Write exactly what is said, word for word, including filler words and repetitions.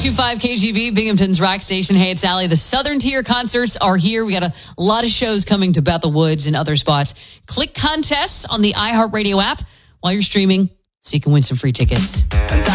two five K G V, Binghamton's rock station. Hey, it's Allie. The Southern Tier concerts are here. We got a lot of shows coming to Bethel Woods and other spots. Click contests on the iHeartRadio app while you're streaming so you can win some free tickets.